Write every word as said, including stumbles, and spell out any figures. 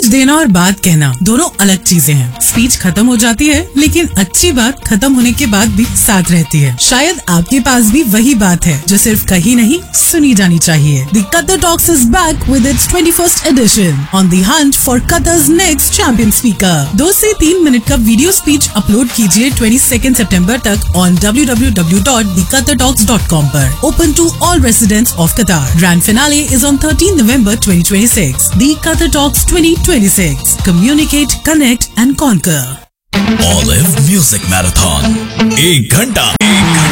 देना और बात कहना दोनों अलग चीजें हैं। स्पीच खत्म हो जाती है लेकिन अच्छी बात खत्म होने के बाद भी साथ रहती है। शायद आपके पास भी वही बात है जो सिर्फ कही नहीं सुनी जानी चाहिए। The Qatar Talks is back with its twenty-first edition on the hunt for Qatar's next champion speaker. दो से तीन मिनट का वीडियो स्पीच अपलोड कीजिए बाईस सितंबर तक on w w w dot the qatar talks dot com पर। Open to all residents of Qatar. Grand finale is on thirteenth November twenty twenty-six. The Qatar Talks twenty twenty-six. Communicate, connect and conquer. Olive Music Marathon. एक घंटा एक